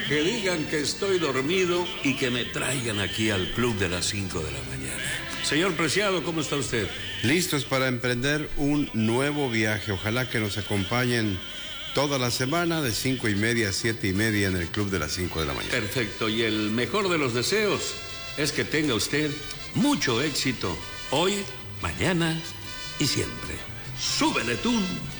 que digan que estoy dormido y que me traigan aquí al club de las 5 de la mañana. Señor Preciado, ¿cómo está usted? Listos para emprender un nuevo viaje. Ojalá que nos acompañen toda la semana de 5:30 a 7:30 en el club de las 5 de la mañana. Perfecto, y el mejor de los deseos es que tenga usted mucho éxito hoy, mañana y siempre. ¡Súbele, tú!